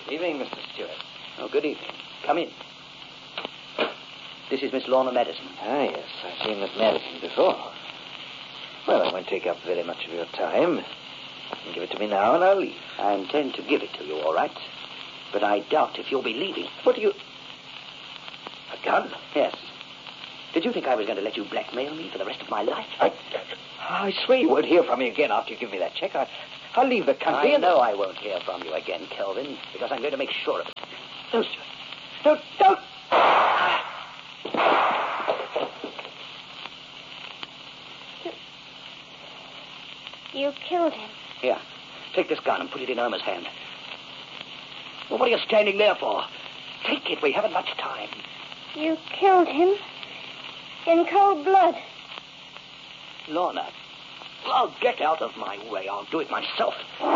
Evening, Mr. Stewart. Oh, good evening. Come in. This is Miss Lorna Madison. Ah, yes. I've seen Miss Madison before. Well, I won't take up very much of your time. You can give it to me now, and I'll leave. I intend to give it to you, all right. But I doubt if you'll be leaving. What do you... A gun? Yes. Did you think I was going to let you blackmail me for the rest of my life? I swear you won't hear from me again after you give me that check. I'll leave the country. I know I won't hear from you again, Kelvin, because I'm going to make sure of it. No, Stewart. No, don't! You killed him. Here, take this gun and put it in Irma's hand. Well, what are you standing there for? Take it, we haven't much time. You killed him in cold blood. Lorna, oh, get out of my way. I'll do it myself.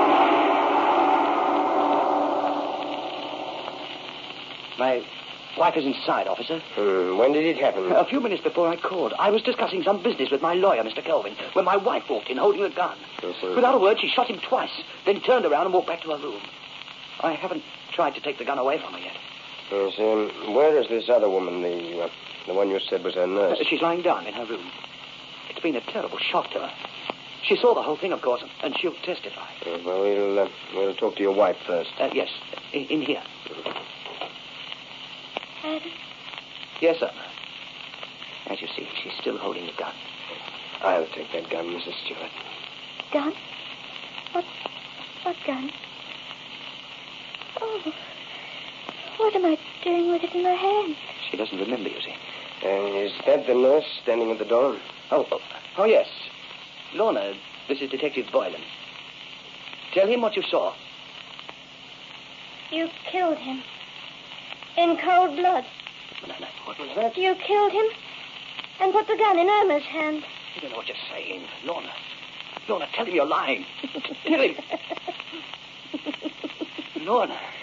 My wife is inside, officer. When did it happen? A few minutes before I called. I was discussing some business with my lawyer, Mr. Kelvin, when my wife walked in holding a gun. Yes, sir. Without a word, she shot him twice, then turned around and walked back to her room. I haven't tried to take the gun away from her yet. Yes, where is this other woman, the one you said was her nurse? She's lying down in her room. It's been a terrible shock to her. She saw the whole thing, of course, and she'll testify. Well, we'll talk to your wife first. Yes, in here. Adam? Yes, sir. As you see, she's still holding the gun. I'll take that gun, Mrs. Stewart. Gun? What gun? Oh, what am I doing with it in my hand? She doesn't remember, you see. Is that the nurse standing at the door? Oh, yes. Lorna, this is Detective Boylan. Tell him what you saw. You killed him. In cold blood. No, what was that? You killed him and put the gun in Irma's hand. You don't know what you're saying. Lorna, tell him you're lying. Tell him. Lorna.